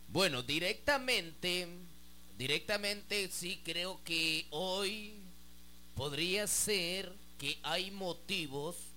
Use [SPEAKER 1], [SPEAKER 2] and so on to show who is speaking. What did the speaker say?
[SPEAKER 1] Bueno, directamente sí creo que hoy podría ser que hay motivos